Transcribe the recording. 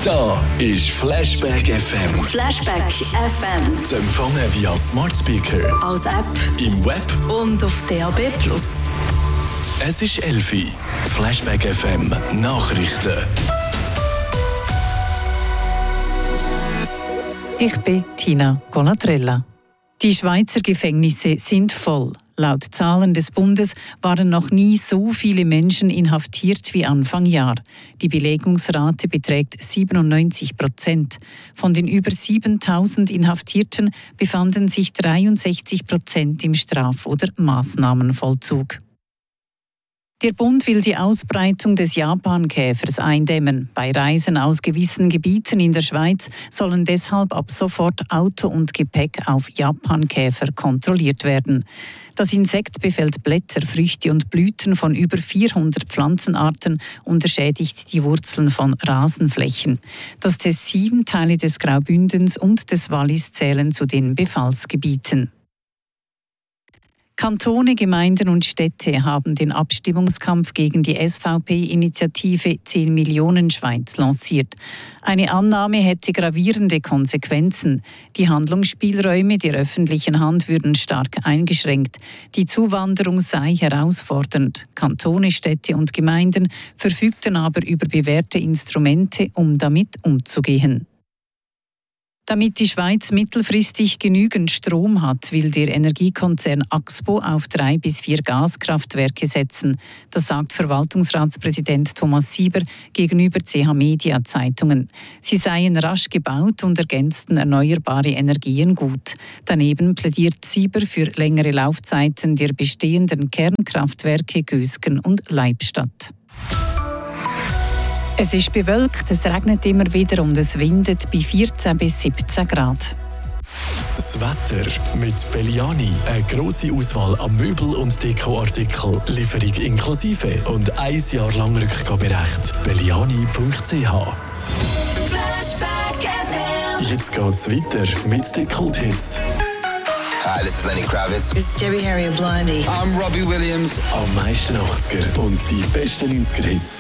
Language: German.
Da ist Flashback FM. Flashback FM. Zu empfangen via Smart Speaker, Als App im Web. und auf DAB+. Es ist 11 Uhr. Flashback FM Nachrichten. Ich bin Tina Colatrella. Die Schweizer Gefängnisse sind voll. Laut Zahlen des Bundes waren noch nie so viele Menschen inhaftiert wie Anfang Jahr. Die Belegungsrate beträgt 97%. Von den über 7.000 Inhaftierten befanden sich 63% im Straf- oder Maßnahmenvollzug. Der Bund will die Ausbreitung des Japankäfers eindämmen. Bei Reisen aus gewissen Gebieten in der Schweiz sollen deshalb ab sofort Auto und Gepäck auf Japankäfer kontrolliert werden. Das Insekt befällt Blätter, Früchte und Blüten von über 400 Pflanzenarten und schädigt die Wurzeln von Rasenflächen. Das Tessin, Teile des Graubündens und des Wallis zählen zu den Befallsgebieten. Kantone, Gemeinden und Städte haben den Abstimmungskampf gegen die SVP-Initiative 10 Millionen Schweiz lanciert. Eine Annahme hätte gravierende Konsequenzen. Die Handlungsspielräume der öffentlichen Hand würden stark eingeschränkt. Die Zuwanderung sei herausfordernd. Kantone, Städte und Gemeinden verfügten aber über bewährte Instrumente, um damit umzugehen. Damit die Schweiz mittelfristig genügend Strom hat, will der Energiekonzern Axpo auf 3 bis 4 Gaskraftwerke setzen. Das sagt Verwaltungsratspräsident Thomas Sieber gegenüber CH Media Zeitungen. Sie seien rasch gebaut und ergänzten erneuerbare Energien gut. Daneben plädiert Sieber für längere Laufzeiten der bestehenden Kernkraftwerke Gösgen und Leibstadt. Es ist bewölkt, es regnet immer wieder und es windet bei 14 bis 17 Grad. Das Wetter mit Belliani. Eine grosse Auswahl an Möbel- und Dekoartikeln. Lieferung inklusive und 1 Jahr lang Rückgaberecht. Belliani.ch. Jetzt geht's weiter mit den Kult-Hits. Hi, this is Lenny Kravitz. It's Debbie Harry and Blondie. I'm Robbie Williams. Am meisten 80er und die besten 90er-Hits.